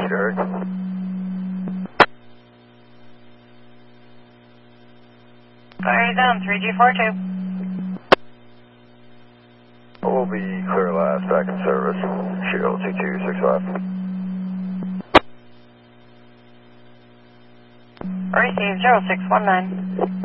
Derek. Fire down, 3G42. We'll be clear last, back in service. Shield 2265. Receive 0619.